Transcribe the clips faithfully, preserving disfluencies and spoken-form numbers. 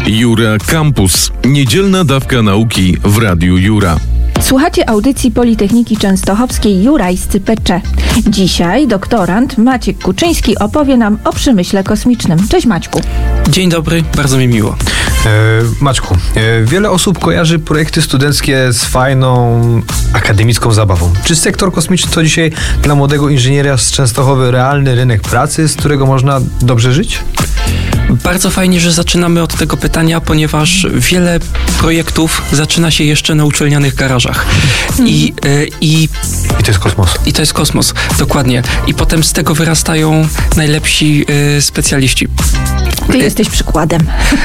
Jura Campus. Niedzielna dawka nauki w Radiu Jura. Słuchacie audycji Politechniki Częstochowskiej Jurajscy P C. Dzisiaj doktorant Maciek Kuczyński opowie nam o przemyśle kosmicznym. Cześć Maćku. Dzień dobry, bardzo mi miło. E, Maćku, e, wiele osób kojarzy projekty studenckie z fajną, akademicką zabawą. Czy sektor kosmiczny to dzisiaj dla młodego inżyniera z Częstochowy realny rynek pracy, z którego można dobrze żyć? Bardzo fajnie, że zaczynamy od tego pytania, ponieważ wiele projektów zaczyna się jeszcze na uczelnianych garażach. Mm. I, y, i, I to jest kosmos. I to jest kosmos, dokładnie. I potem z tego wyrastają najlepsi y, specjaliści. Ty jesteś przykładem.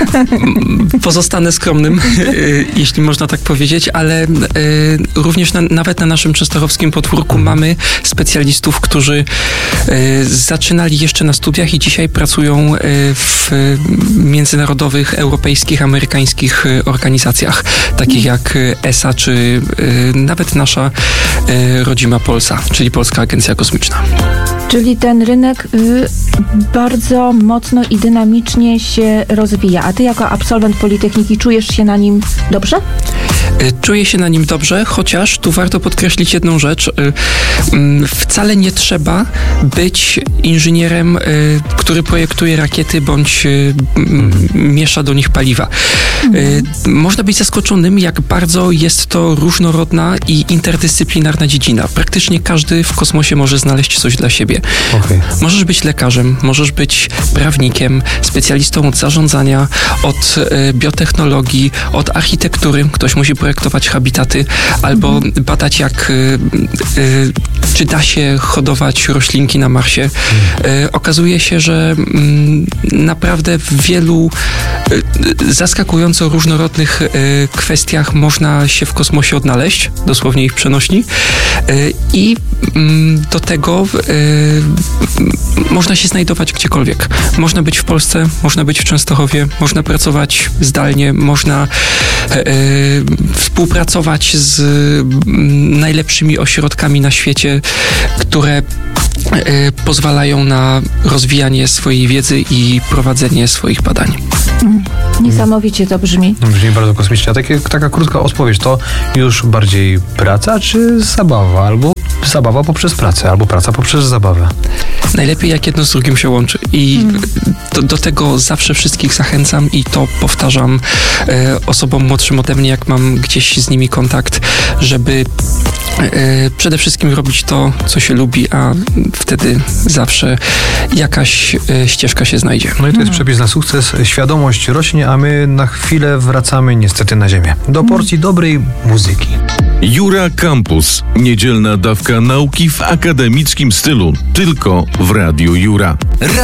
Pozostanę skromnym, jeśli można tak powiedzieć, ale również na, nawet na naszym częstochowskim podwórku mamy specjalistów, którzy zaczynali jeszcze na studiach i dzisiaj pracują w międzynarodowych, europejskich, amerykańskich organizacjach, takich jak E S A, czy nawet nasza rodzima Polsa, czyli Polska Agencja Kosmiczna. Czyli ten rynek y, bardzo mocno i dynamicznie się rozwija. A ty jako absolwent Politechniki czujesz się na nim dobrze? Czuję się na nim dobrze, chociaż tu warto podkreślić jedną rzecz. Wcale nie trzeba być inżynierem, który projektuje rakiety bądź miesza do nich paliwa. Mhm. Można być zaskoczonym, jak bardzo jest to różnorodna i interdyscyplinarna dziedzina. Praktycznie każdy w kosmosie może znaleźć coś dla siebie. Okay. Możesz być lekarzem, możesz być prawnikiem, specjalistą od zarządzania, od biotechnologii, od architektury. Ktoś musi projektować habitaty, albo mhm. badać, jak y, y, czy da się hodować roślinki na Marsie. Mhm. Y, okazuje się, że y, naprawdę w wielu y, zaskakująco różnorodnych y, kwestiach można się w kosmosie odnaleźć, dosłownie ich przenośni. Y, I y, do tego y, można się znajdować gdziekolwiek. Można być w Polsce, można być w Częstochowie, można pracować zdalnie, można y, współpracować z najlepszymi ośrodkami na świecie, które y, pozwalają na rozwijanie swojej wiedzy i prowadzenie swoich badań. Mm, niesamowicie to brzmi. Brzmi bardzo kosmicznie. A takie, taka krótka odpowiedź, to już bardziej praca czy zabawa? Albo zabawa poprzez pracę, albo praca poprzez zabawę. Najlepiej jak jedno z drugim się łączy i hmm. do, do tego zawsze wszystkich zachęcam i to powtarzam e, osobom młodszym ode mnie, jak mam gdzieś z nimi kontakt, żeby e, przede wszystkim robić to, co się lubi, a wtedy zawsze jakaś e, ścieżka się znajdzie. No i to jest przepis na sukces. Świadomość rośnie, a my na chwilę wracamy niestety na ziemię. Do porcji dobrej muzyki. Jura Campus. Niedzielna dawka nauki w akademickim stylu. Tylko w Radiu Jura.